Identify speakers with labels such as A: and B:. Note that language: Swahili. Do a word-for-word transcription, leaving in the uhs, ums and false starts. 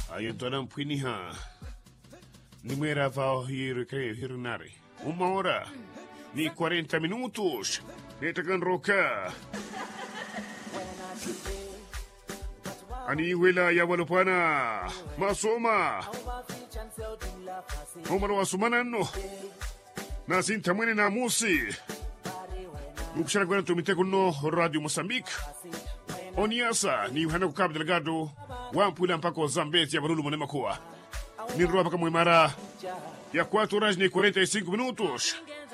A: Ayuntona mpwiniha. Nimera vao hiru kaya hiru nari. Uma hora. Ni quarenta minutos. Netakan roka. Ani wela ya walupana. Masoma. Omaro wasumanano. Nasinta mwene na musi. Mukshara kwa tumite kuno Radio Mozambique. Oniasa ni uhana kukaba delegado. Wampula mpako Zambezi ya barulu mwanema kuwa. Ni roba kama imara. Ya quatro horas ni quarenta e cinco minutos.